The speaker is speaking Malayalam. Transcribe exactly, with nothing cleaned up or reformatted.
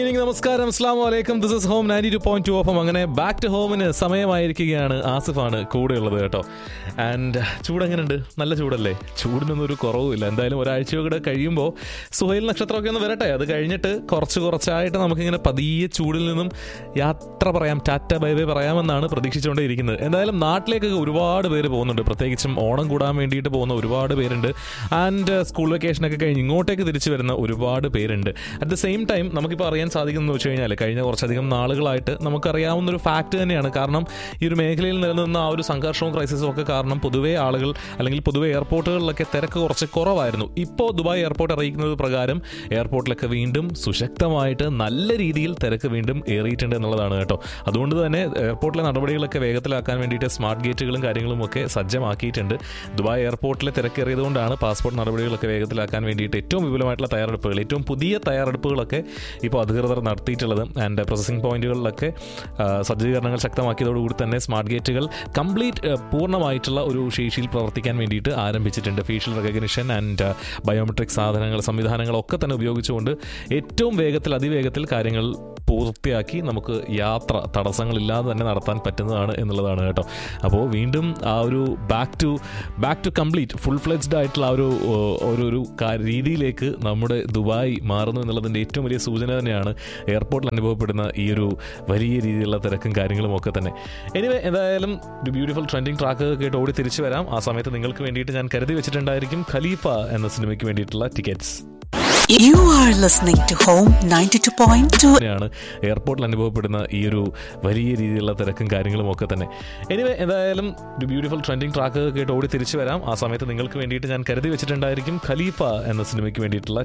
നമസ്കാരം, അസ്സലാമു അലൈക്കും. This is home ninety two point two of. അങ്ങനെ ബാക്ക് ടു ഹോമിന് സമയമായിരിക്കുകയാണ്. ആസിഫാണ് കൂടെയുള്ളത് കേട്ടോ. ആൻഡ് ചൂട് എങ്ങനെയുണ്ട്? നല്ല ചൂടല്ലേ? ചൂടിനൊന്നും ഒരു കുറവുമില്ല. എന്തായാലും ഒരാഴ്ച കൂടെ കഴിയുമ്പോൾ സുഹൈൽ നക്ഷത്രമൊക്കെ ഒന്ന് വരട്ടെ. അത് കഴിഞ്ഞിട്ട് കുറച്ച് കുറച്ചായിട്ട് നമുക്കിങ്ങനെ പതിയെ ചൂടിൽ നിന്നും യാത്ര പറയാം, ടാറ്റ ബൈ ബൈ പറയാമെന്നാണ് പ്രതീക്ഷിച്ചുകൊണ്ടേയിരിക്കുന്നത്. എന്തായാലും നാട്ടിലേക്കൊക്കെ ഒരുപാട് പേര് പോകുന്നുണ്ട്. പ്രത്യേകിച്ചും ഓണം കൂടാൻ വേണ്ടിയിട്ട് പോകുന്ന ഒരുപാട് പേരുണ്ട്. ആൻഡ് സ്കൂൾ വെക്കേഷനൊക്കെ കഴിഞ്ഞ് ഇങ്ങോട്ടേക്ക് തിരിച്ചു വരുന്ന ഒരുപാട് പേരുണ്ട്. അറ്റ് ദ സെയിം ടൈം നമുക്കിപ്പോൾ അറിയാൻ സാധിക്കുന്നത് വെച്ച് കഴിഞ്ഞാൽ കഴിഞ്ഞ കുറച്ചധികം നാളുകളായിട്ട് നമുക്കറിയാവുന്ന ഒരു ഫാക്ട് തന്നെയാണ്. കാരണം ഈ ഒരു മേഖലയിൽ നിലനിന്ന ആ ഒരു സംഘർഷവും ക്രൈസിസും ഒക്കെ കാരണം പൊതുവേ ആളുകൾ അല്ലെങ്കിൽ പൊതുവെ എയർപോർട്ടുകളിലൊക്കെ തിരക്ക് കുറച്ച് കുറവായിരുന്നു. ഇപ്പോൾ ദുബായ് എയർപോർട്ട് അറിയിക്കുന്നത് പ്രകാരം എയർപോർട്ടിലൊക്കെ വീണ്ടും സുശക്തമായിട്ട് നല്ല രീതിയിൽ തിരക്ക് വീണ്ടും ഏറിയിട്ടുണ്ട് എന്നുള്ളതാണ് കേട്ടോ. അതുകൊണ്ട് തന്നെ എയർപോർട്ടിലെ നടപടികളൊക്കെ വേഗത്തിലാക്കാൻ വേണ്ടിയിട്ട് സ്മാർട്ട് ഗേറ്റുകളും കാര്യങ്ങളും ഒക്കെ സജ്ജമാക്കിയിട്ടുണ്ട്. ദുബായ് എയർപോർട്ടിലെ തിരക്കേറിയതുകൊണ്ടാണ് പാസ്പോർട്ട് നടപടികളൊക്കെ വേഗത്തിലാക്കാൻ വേണ്ടിയിട്ട് ഏറ്റവും വിപുലമായിട്ടുള്ള തയ്യാറെടുപ്പുകൾ, ഏറ്റവും പുതിയ തയ്യാറെടുപ്പുകളൊക്കെ ഇപ്പോൾ അധികൃതർ നടത്തിയിട്ടുള്ളത്. ആൻഡ് പ്രോസസിംഗ് പോയിന്റുകളിലൊക്കെ സജ്ജീകരണങ്ങൾ ശക്തമാക്കിയതോടുകൂടി തന്നെ സ്മാർട്ട് ഗേറ്റുകൾ കംപ്ലീറ്റ് പൂർണ്ണമായിട്ടുള്ള ഒരു ശേഷിയിൽ പ്രവർത്തിക്കാൻ വേണ്ടിയിട്ട് ആരംഭിച്ചിട്ടുണ്ട്. ഫേഷ്യൽ റെക്കഗ്നിഷൻ ആൻഡ് ബയോമെട്രിക് സാധനങ്ങൾ, സംവിധാനങ്ങളൊക്കെ തന്നെ ഉപയോഗിച്ചുകൊണ്ട് ഏറ്റവും വേഗത്തിൽ അതിവേഗത്തിൽ കാര്യങ്ങൾ പൂർത്തിയാക്കി നമുക്ക് യാത്ര തടസ്സങ്ങളില്ലാതെ തന്നെ നടത്താൻ പറ്റുന്നതാണ് എന്നുള്ളതാണ് കേട്ടോ. അപ്പോൾ വീണ്ടും ആ ഒരു back to back to complete full fledged ആയിട്ടുള്ള ആ ഒരു ഒരു രീതിയിലേക്ക് നമ്മുടെ ദുബായ് മാറുന്നു എന്നുള്ളതിൻ്റെ ഏറ്റവും വലിയ സൂചന തന്നെയാണ് എയർപോർട്ടിൽ അനുഭവപ്പെടുന്ന ഈ ഒരു വലിയ രീതിയിലുള്ള തിരക്കും കാര്യങ്ങളും ഒക്കെ തന്നെ. എനിവേ, എന്തായാലും ഒരു ബ്യൂട്ടിഫുൾ ട്രെൻഡിങ് ട്രാക്ക് കേട്ട് ഓടി തിരിച്ചു വരാം. ആ സമയത്ത് നിങ്ങൾക്ക് വേണ്ടിയിട്ട് ഞാൻ കരുതി വെച്ചിട്ടുണ്ടായിരിക്കും ഖലീഫ എന്ന സിനിമയ്ക്ക് വേണ്ടിയിട്ടുള്ള tickets. You are listening to Home ninety-two point two. എയർപോർട്ടിൽ അനുഭവപ്പെടുന്ന ഈ ഒരു വലിയ രീതിയിലുള്ള തിരക്കും കാര്യങ്ങളും ഒക്കെ തന്നെ. എനിവേ, എന്തായാലും ഒരു ബ്യൂട്ടിഫുൾ ട്രെൻഡിങ് ട്രാക്ക് കേട്ട് ഓടി തിരിച്ചു വരാം. ആ സമയത്ത് നിങ്ങൾക്ക് വേണ്ടിയിട്ട് ഞാൻ കരുതി വെച്ചിട്ടുണ്ടായിരിക്കും ഖലീഫ എന്ന സിനിമയ്ക്ക് വേണ്ടിയിട്ടുള്ള